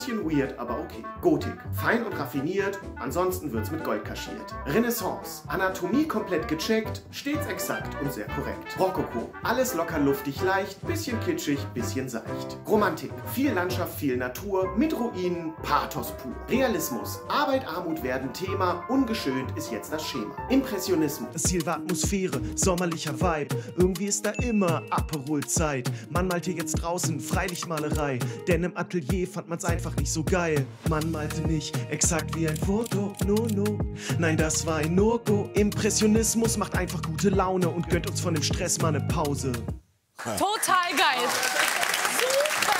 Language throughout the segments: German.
Bisschen weird, aber okay. Gotik. Fein und raffiniert, ansonsten wird's mit Gold kaschiert. Renaissance. Anatomie komplett gecheckt, stets exakt und sehr korrekt. Rokoko. Alles locker luftig leicht, bisschen kitschig, bisschen seicht. Romantik. Viel Landschaft, viel Natur, mit Ruinen, Pathos pur. Realismus. Arbeit, Armut werden Thema, ungeschönt ist jetzt das Schema. Impressionismus. Das Ziel war Atmosphäre, sommerlicher Vibe. Irgendwie ist da immer Aperol-Zeit. Man malte jetzt draußen Freilichtmalerei, denn im Atelier fand man's einfach nicht so geil. Man malte nicht exakt wie ein Foto, no. Nein, das war ein No-Go. Impressionismus macht einfach gute Laune und gönnt uns von dem Stress mal eine Pause. Total geil. Super.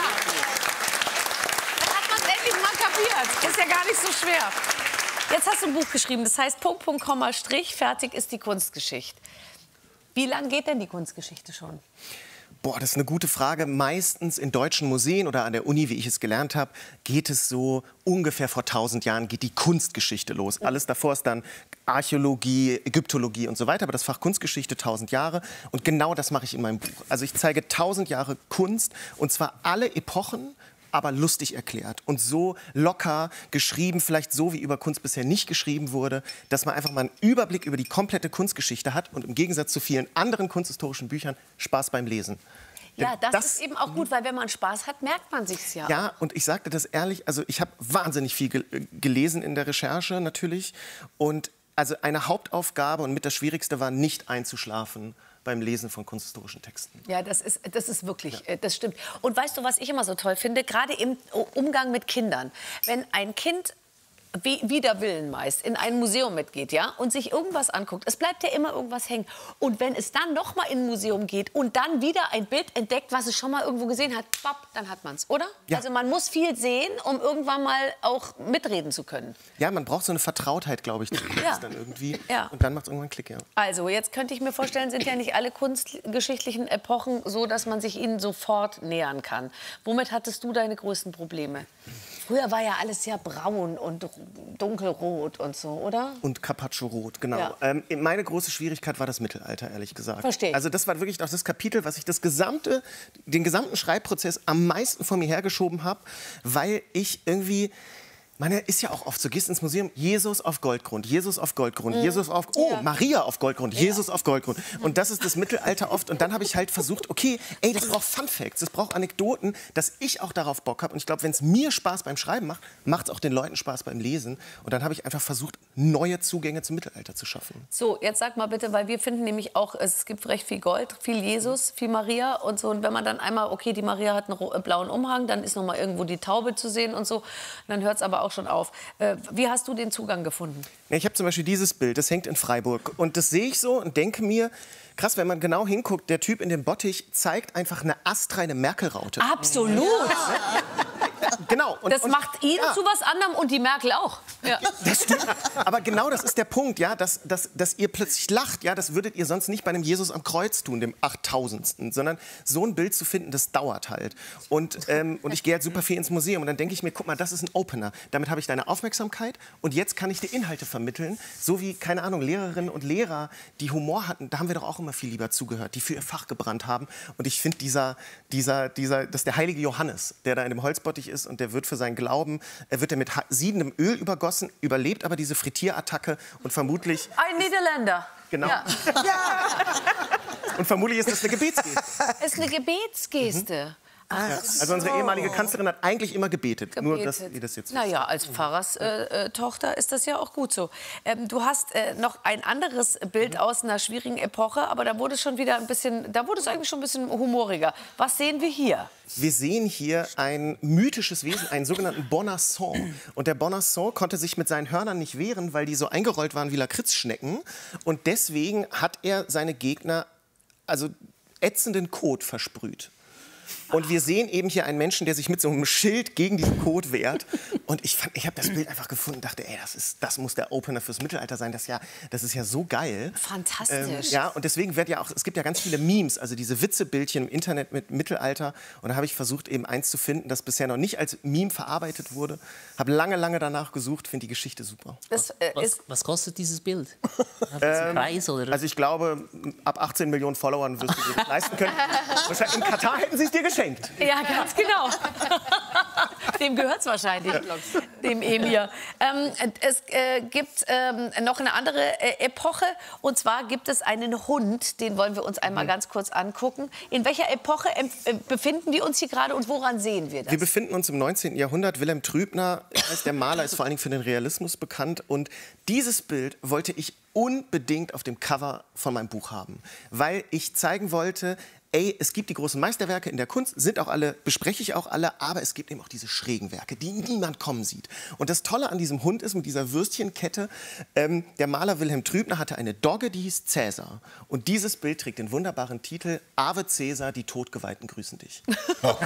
Dann hat man es endlich mal kapiert. Ist ja gar nicht so schwer. Jetzt hast du ein Buch geschrieben, das heißt Punkt, Punkt, Komma, Strich, fertig ist die Kunstgeschichte. Wie lange geht denn die Kunstgeschichte schon? Boah, das ist eine gute Frage. Meistens in deutschen Museen oder an der Uni, wie ich es gelernt habe, geht es so ungefähr vor 1000 Jahren geht die Kunstgeschichte los. Alles davor ist dann Archäologie, Ägyptologie und so weiter. Aber das Fach Kunstgeschichte 1000 Jahre. Und genau das mache ich in meinem Buch. Also ich zeige 1000 Jahre Kunst und zwar alle Epochen, aber lustig erklärt und so locker geschrieben, vielleicht so, wie über Kunst bisher nicht geschrieben wurde, dass man einfach mal einen Überblick über die komplette Kunstgeschichte hat und im Gegensatz zu vielen anderen kunsthistorischen Büchern Spaß beim Lesen. Ja, das ist eben auch gut, weil wenn man Spaß hat, merkt man sich's ja. Ja, und ich sagte das ehrlich, also ich habe wahnsinnig viel gelesen in der Recherche natürlich und also eine Hauptaufgabe und mit das Schwierigste war, nicht einzuschlafen beim Lesen von kunsthistorischen Texten. Ja, das ist wirklich, das stimmt. Und weißt du, was ich immer so toll finde? Gerade im Umgang mit Kindern. Wenn ein Kind wider Willen meist in ein Museum mitgeht, ja, und sich irgendwas anguckt, es bleibt ja immer irgendwas hängen. Und wenn es dann noch mal in ein Museum geht und dann wieder ein Bild entdeckt, was es schon mal irgendwo gesehen hat, papp, dann hat man es, oder? Ja. Also man muss viel sehen, um irgendwann mal auch mitreden zu können. Ja, man braucht so eine Vertrautheit, glaube ich, Ja. dann irgendwie. Ja. Und dann macht es irgendwann einen Klick, ja. Also, jetzt könnte ich mir vorstellen, sind ja nicht alle kunstgeschichtlichen Epochen so, dass man sich ihnen sofort nähern kann. Womit hattest du deine größten Probleme? Früher war ja alles sehr braun und dunkelrot und so, oder? Und Carpaccio-Rot, genau. Ja. Meine große Schwierigkeit war das Mittelalter, ehrlich gesagt. Verstehe. Also das war wirklich auch das Kapitel, was ich den gesamten Schreibprozess am meisten vor mir hergeschoben habe, weil ich irgendwie... Man ist ja auch oft so, gehst ins Museum, Jesus auf Goldgrund, Jesus auf Goldgrund, Jesus auf, Maria auf Goldgrund, Jesus auf Goldgrund. Und das ist das Mittelalter oft. Und dann habe ich halt versucht, okay, ey, das braucht Fun Facts, das braucht Anekdoten, dass ich auch darauf Bock habe. Und ich glaube, wenn es mir Spaß beim Schreiben macht, macht es auch den Leuten Spaß beim Lesen. Und dann habe ich einfach versucht, neue Zugänge zum Mittelalter zu schaffen. So, jetzt sag mal bitte, weil wir finden nämlich auch, es gibt recht viel Gold, viel Jesus, viel Maria und so. Und wenn man dann einmal, okay, die Maria hat einen blauen Umhang, dann ist noch mal irgendwo die Taube zu sehen und so. Dann hört es aber auch schon auf. Wie hast du den Zugang gefunden? Ja, ich habe zum Beispiel dieses Bild, das hängt in Freiburg. Und das sehe ich so und denke mir, krass, wenn man genau hinguckt, der Typ in dem Bottich zeigt einfach eine astreine Merkel-Raute. Absolut. Genau. Das macht ihn zu was anderem und die Merkel auch. Ja. Das stimmt. Aber genau das ist der Punkt, ja, dass ihr plötzlich lacht. Ja, das würdet ihr sonst nicht bei einem Jesus am Kreuz tun, dem 8000. Sondern so ein Bild zu finden, das dauert halt. Und ich gehe halt super viel ins Museum und dann denke ich mir, guck mal, das ist ein Opener. Damit habe ich deine Aufmerksamkeit und jetzt kann ich dir Inhalte vermitteln. So wie, keine Ahnung, Lehrerinnen und Lehrer, die Humor hatten, da haben wir doch auch immer viel lieber zugehört, die für ihr Fach gebrannt haben. Und ich finde, das ist der heilige Johannes, der da in dem Holzbottich ist und der wird für seinen Glauben, wird mit siedendem Öl übergossen, überlebt aber diese Frittierattacke und vermutlich... Ein Niederländer. Genau. Ja. Und vermutlich ist das eine Gebetsgeste. Es ist eine Gebetsgeste. Ach, Ja. Also unsere ehemalige Kanzlerin hat eigentlich immer gebetet. Nur, dass ihr das jetzt naja, als Pfarrerstochter ist das ja auch gut so. Du hast noch ein anderes Bild aus einer schwierigen Epoche, aber da wurde es schon wieder ein bisschen, da wurde es eigentlich schon ein bisschen humoriger. Was sehen wir hier? Wir sehen hier ein mythisches Wesen, einen sogenannten Bonasson. Und der Bonasson konnte sich mit seinen Hörnern nicht wehren, weil die so eingerollt waren wie Lakritzschnecken. Und deswegen hat er seine Gegner also ätzenden Kot versprüht. Und wir sehen eben hier einen Menschen, der sich mit so einem Schild gegen diesen Kot wehrt. Und ich habe das Bild einfach gefunden und dachte, ey, das muss der Opener fürs Mittelalter sein. Das ist ja so geil. Fantastisch. Ja, und deswegen wird ja auch, es gibt ja ganz viele Memes, also diese Witzebildchen im Internet mit Mittelalter. Und da habe ich versucht, eben eins zu finden, das bisher noch nicht als Meme verarbeitet wurde. Habe lange danach gesucht, finde die Geschichte super. Was kostet dieses Bild? Hat das einen Preis, oder? Also ich glaube, ab 18 Millionen Followern wirst du dir das leisten können. Wahrscheinlich in Katar hätten sie es dir geschenkt. Ja, ganz genau. Dem gehört es wahrscheinlich, dem Emir. Es gibt noch eine andere Epoche. Und zwar gibt es einen Hund, den wollen wir uns einmal ganz kurz angucken. In welcher Epoche befinden wir uns hier gerade und woran sehen wir das? Wir befinden uns im 19. Jahrhundert. Wilhelm Trübner, als der Maler, ist vor allen Dingen für den Realismus bekannt. Und dieses Bild wollte ich unbedingt auf dem Cover von meinem Buch haben, weil ich zeigen wollte, ey, es gibt die großen Meisterwerke in der Kunst, sind auch alle, bespreche ich auch alle, aber es gibt eben auch diese schrägen Werke, die niemand kommen sieht. Und das Tolle an diesem Hund ist, mit dieser Würstchenkette, der Maler Wilhelm Trübner hatte eine Dogge, die hieß Cäsar. Und dieses Bild trägt den wunderbaren Titel Ave Cäsar, die Todgeweihten grüßen dich. Die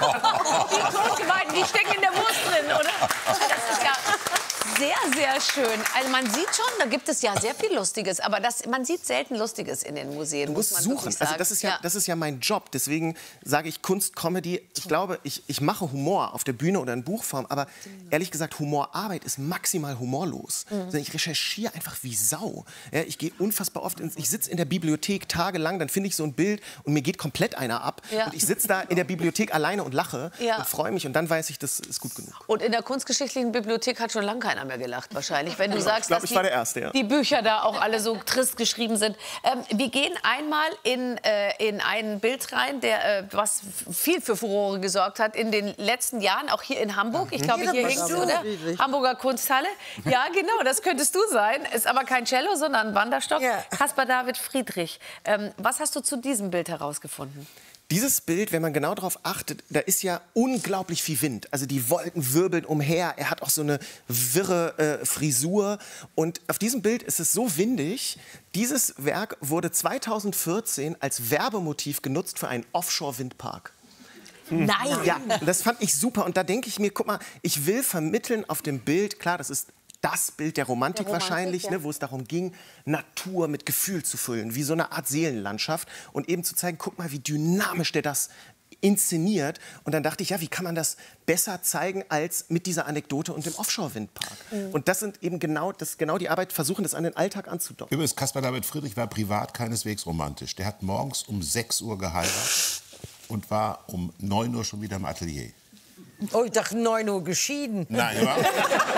Todgeweihten, die stecken in der Wurst drin, oder? Das ist ja sehr, sehr schön. Also man sieht schon, da gibt es ja sehr viel Lustiges, aber man sieht selten Lustiges in den Museen, muss man suchen. Also das ist ja mein Job. Deswegen sage ich Kunst, Comedy. Ich glaube, ich mache Humor auf der Bühne oder in Buchform, aber ehrlich gesagt, Humorarbeit ist maximal humorlos. Also ich recherchiere einfach wie Sau. Ja, ich gehe unfassbar oft, ich sitze in der Bibliothek tagelang, dann finde ich so ein Bild und mir geht komplett einer ab. Ja. Und ich sitze da in der Bibliothek alleine und lache und freue mich und dann weiß ich, das ist gut genug. Und in der kunstgeschichtlichen Bibliothek hat schon lange keiner mehr gelacht, wahrscheinlich, wenn du sagst, ich war der Erste, die Bücher da auch alle so trist geschrieben sind. Wir gehen einmal in ein Bild rein, was viel für Furore gesorgt hat in den letzten Jahren, auch hier in Hamburg. Ich glaube, hier hängt es, oder? Hamburger Kunsthalle. Ja, genau, das könntest du sein. Ist aber kein Cello, sondern ein Wanderstock. Ja. Caspar David Friedrich. Was hast du zu diesem Bild herausgefunden? Dieses Bild, wenn man genau darauf achtet, da ist ja unglaublich viel Wind. Also die Wolken wirbeln umher. Er hat auch so eine wirre Frisur. Und auf diesem Bild ist es so windig. Dieses Werk wurde 2014 als Werbemotiv genutzt für einen Offshore-Windpark. Nein! Ja, das fand ich super. Und da denke ich mir, guck mal, ich will vermitteln auf dem Bild, klar, das ist das Bild der Romantik wahrscheinlich, ja. Ne, wo es darum ging, Natur mit Gefühl zu füllen, wie so eine Art Seelenlandschaft und eben zu zeigen, guck mal, wie dynamisch der das inszeniert. Und dann dachte ich, ja, wie kann man das besser zeigen als mit dieser Anekdote und dem Offshore-Windpark? Und das sind eben genau die Arbeit, versuchen das an den Alltag anzudocken. Übrigens, Caspar David Friedrich war privat keineswegs romantisch. Der hat morgens um 6 Uhr geheiratet und war um 9 Uhr schon wieder im Atelier. Oh, ich dachte 9 Uhr geschieden. Nein, überhaupt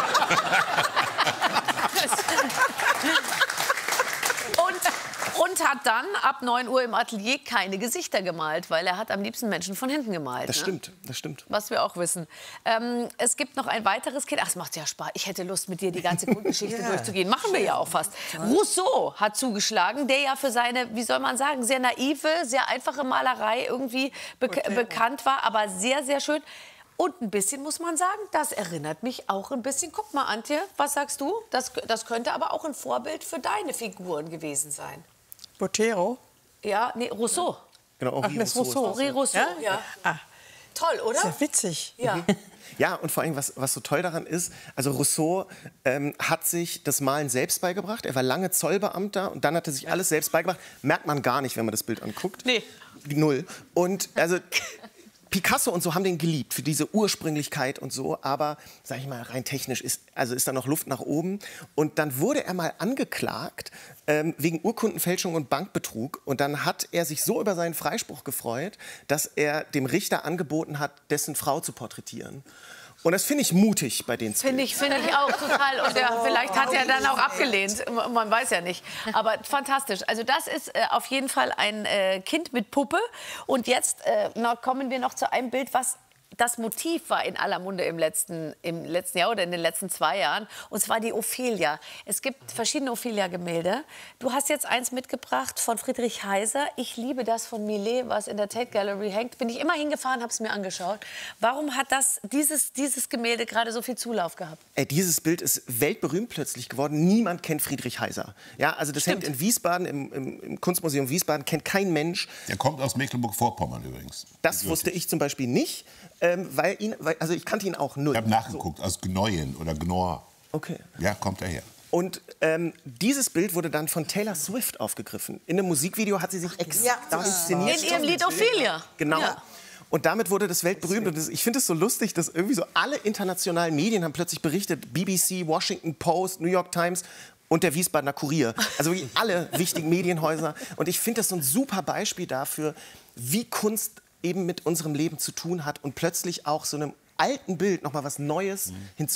Und hat dann ab 9 Uhr im Atelier keine Gesichter gemalt, weil er hat am liebsten Menschen von hinten gemalt. Das stimmt, das stimmt. Was wir auch wissen. Es gibt noch ein weiteres Kind. Ach, es macht ja Spaß. Ich hätte Lust, mit dir die ganze Kunstgeschichte durchzugehen. Machen wir ja auch fast. Rousseau hat zugeschlagen, der ja für seine, wie soll man sagen, sehr naive, sehr einfache Malerei irgendwie bekannt war, aber sehr, sehr schön. Und ein bisschen muss man sagen, das erinnert mich auch ein bisschen. Guck mal, Antje, was sagst du? Das könnte aber auch ein Vorbild für deine Figuren gewesen sein. Botero? Ja, nee, Rousseau. Genau, Henri Rousseau. Henri Rousseau, ja. Ah. Toll, oder? Sehr witzig. Ja. Ja, und vor allem, was so toll daran ist, also Rousseau hat sich das Malen selbst beigebracht. Er war lange Zollbeamter und dann hat er sich alles selbst beigebracht. Merkt man gar nicht, wenn man das Bild anguckt. Nee. Null. Und also Picasso und so haben den geliebt für diese Ursprünglichkeit und so, aber sag ich mal rein technisch ist da noch Luft nach oben und dann wurde er mal angeklagt wegen Urkundenfälschung und Bankbetrug und dann hat er sich so über seinen Freispruch gefreut, dass er dem Richter angeboten hat, dessen Frau zu porträtieren. Und das finde ich mutig bei den zwei. Finde ich auch total. Und vielleicht hat er dann auch abgelehnt. Man weiß ja nicht. Aber fantastisch. Also das ist auf jeden Fall ein Kind mit Puppe. Und jetzt kommen wir noch zu einem Bild, was das Motiv war in aller Munde im letzten Jahr oder in den letzten 2 Jahren. Und zwar die Ophelia. Es gibt verschiedene Ophelia-Gemälde. Du hast jetzt eins mitgebracht von Friedrich Heiser. Ich liebe das von Millet, was in der Tate Gallery hängt. Bin ich immer hingefahren, habe es mir angeschaut. Warum hat dieses Gemälde gerade so viel Zulauf gehabt? Dieses Bild ist weltberühmt plötzlich geworden. Niemand kennt Friedrich Heiser. Ja, also das hängt in Wiesbaden, im Kunstmuseum Wiesbaden, kennt kein Mensch. Der kommt aus Mecklenburg-Vorpommern übrigens. Das wusste ich zum Beispiel nicht. Also ich kannte ihn auch null. Ich habe nachgeguckt, aus Gnoien oder Gnor. Okay. Ja, kommt er her. Und dieses Bild wurde dann von Taylor Swift aufgegriffen. In einem Musikvideo hat sie sich extra inszeniert. In ihrem Lied Ophelia. Genau. Ja. Und damit wurde das weltberühmt. Und ich finde es so lustig, dass irgendwie so alle internationalen Medien haben plötzlich berichtet. BBC, Washington Post, New York Times und der Wiesbadener Kurier. Also wirklich alle wichtigen Medienhäuser. Und ich finde das so ein super Beispiel dafür, wie Kunst eben mit unserem Leben zu tun hat und plötzlich auch so einem alten Bild noch mal was Neues hinzufügen.